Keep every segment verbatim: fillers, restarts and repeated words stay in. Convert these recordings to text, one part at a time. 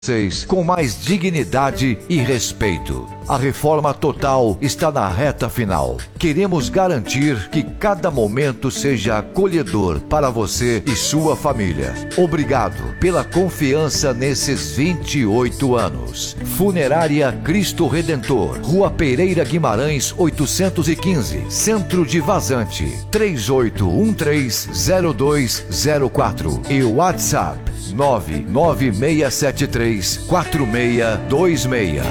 Vocês com mais dignidade e respeito. A reforma total está na reta final. Queremos garantir que cada momento seja acolhedor para você e sua família. Obrigado pela confiança nesses vinte e oito anos. Funerária Cristo Redentor, Rua Pereira Guimarães oitocentos e quinze, Centro de Vazante, três oito um três zero dois zero quatro e WhatsApp nove nove seis sete três quatro seis dois seis.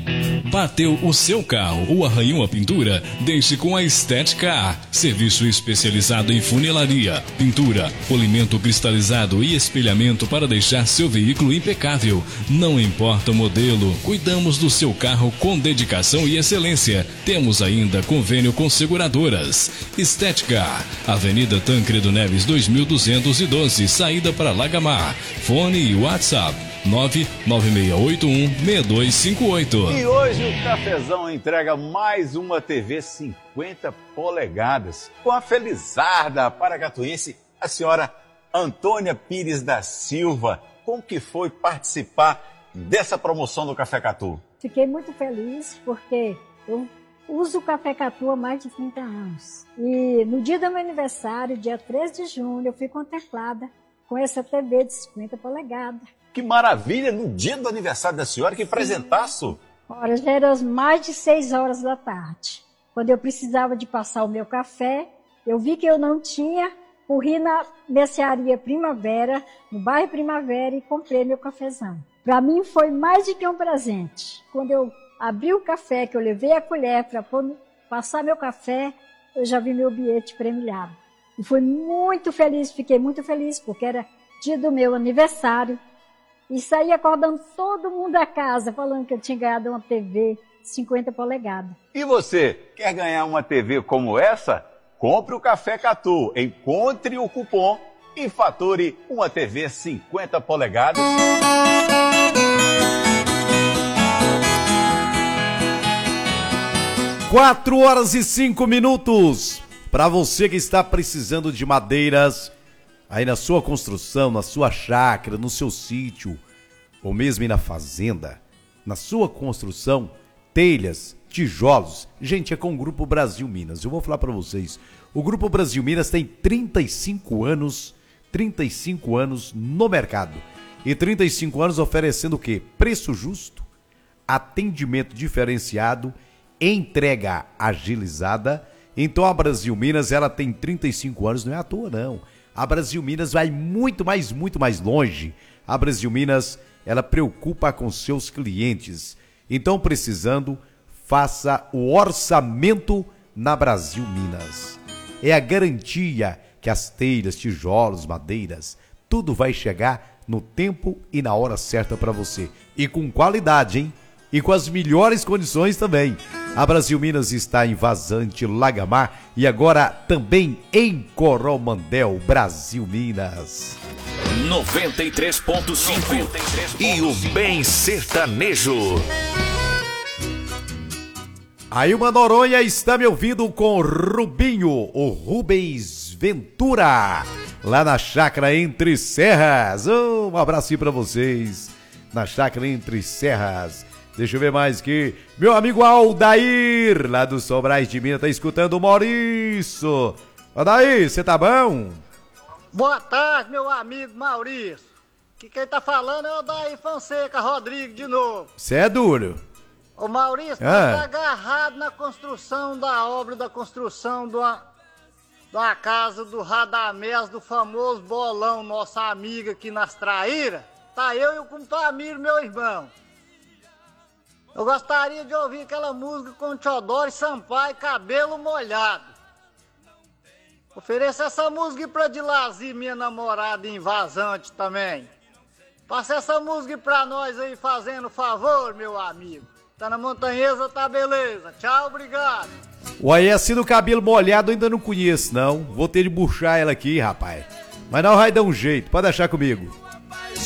Bateu o seu carro ou arranhou a pintura? Deixe com a Estética. Serviço especializado em funilaria, pintura, polimento cristalizado e espelhamento para deixar seu veículo impecável. Não importa o modelo, cuidamos do seu carro com dedicação e excelência. Temos ainda convênio com seguradoras. Estética, Avenida Tancredo Neves dois mil duzentos e doze, saída para Lagamar. Fone e WhatsApp nove nove seis oito um seis dois cinco oito. E hoje o Cafezão entrega mais uma T V cinquenta polegadas com a felizarda paracatuense, a senhora Antônia Pires da Silva. Como que foi participar dessa promoção do Café Catu? Fiquei muito feliz porque eu uso o Café Catu há mais de trinta anos. E no dia do meu aniversário, dia treze de junho, eu fui contemplada com essa T V de cinquenta polegadas. Que maravilha! No dia do aniversário da senhora, que presentaço! Ora, já eram mais de seis horas da tarde. Quando eu precisava de passar o meu café, eu vi que eu não tinha, corri na mercearia Primavera, no bairro Primavera, e comprei meu cafezão. Para mim foi mais do que um presente. Quando eu abri o café, que eu levei a colher para passar meu café, eu já vi meu bilhete premiado. E fui muito feliz, fiquei muito feliz, porque era dia do meu aniversário. E saí acordando todo mundo da casa, falando que eu tinha ganhado uma T V cinquenta polegadas. E você, quer ganhar uma T V como essa? Compre o Café Catu, encontre o cupom e fature uma T V cinquenta polegadas. quatro horas e cinco minutos. Para você que está precisando de madeiras aí na sua construção, na sua chácara, no seu sítio, ou mesmo aí na fazenda, na sua construção, telhas, tijolos. Gente, é com o Grupo Brasil Minas. Eu vou falar para vocês, o Grupo Brasil Minas tem trinta e cinco anos, trinta e cinco anos no mercado. E trinta e cinco anos oferecendo o quê? Preço justo, atendimento diferenciado, entrega agilizada. Então a Brasil Minas, ela tem trinta e cinco anos, não é à toa não. A Brasil Minas vai muito mais, muito mais longe. A Brasil Minas, ela preocupa com seus clientes. Então, precisando, faça o orçamento na Brasil Minas. É a garantia que as telhas, tijolos, madeiras, tudo vai chegar no tempo e na hora certa para você. E com qualidade, hein? E com as melhores condições também. A Brasil Minas está em Vazante, Lagamar e agora também em Coromandel, Brasil Minas. noventa e três ponto cinco e o Bem Sertanejo. Aí uma Noronha está me ouvindo com Rubinho, o Rubens Ventura, lá na Chácara Entre Serras. Oh, um abraço para vocês, na Chácara Entre Serras. Deixa eu ver mais aqui. Meu amigo Aldair, lá do Sobrais de Minas, tá escutando o Maurício. Aldair, você tá bom? Boa tarde, meu amigo Maurício. Que quem tá falando é o Aldair Fonseca Rodrigues de novo. Você é duro. Ô Maurício, ah. tá agarrado na construção da obra, da construção de uma, de uma casa do Radamés, do famoso bolão, nossa amiga aqui nas Traíras. Tá eu e o companheiro, meu irmão. Eu gostaria de ouvir aquela música com Teodoro Sampaio, Cabelo Molhado. Ofereça essa música pra Dilazir, minha namorada, em Vazante também. Passa essa música pra nós aí, fazendo favor, meu amigo. Tá na Montanhesa, tá beleza. Tchau, obrigado. Uai, assim do Cabelo Molhado eu ainda não conheço, não. Vou ter de buchar ela aqui, rapaz. Mas não vai dar um jeito, pode deixar comigo.